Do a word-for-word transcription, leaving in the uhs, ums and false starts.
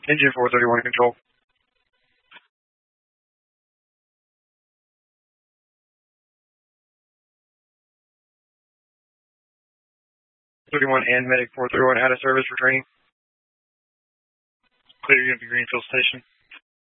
Engine four thirty-one control. thirty-one and Medic four thirty-one out of service for training. Clear unit to Greenfield Station.